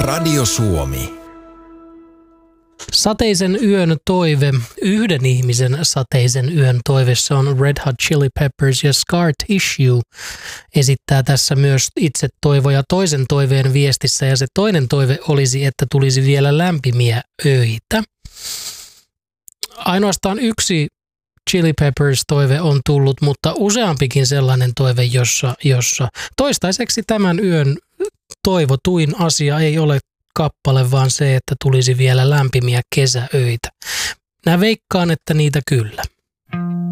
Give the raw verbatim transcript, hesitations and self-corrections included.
Radio Suomi. Sateisen yön toive, yhden ihmisen sateisen yön toive, se on Red Hot Chili Peppers ja Scar Tissue esittää tässä myös itse toivoja toisen toiveen viestissä, ja se toinen toive olisi, että tulisi vielä lämpimiä öitä. Ainoastaan yksi Chili Peppers-toive on tullut, mutta useampikin sellainen toive, jossa, jossa toistaiseksi tämän yön toivotuin asia ei ole kappale, vaan se, että tulisi vielä lämpimiä kesäöitä. Minä veikkaan, että niitä kyllä.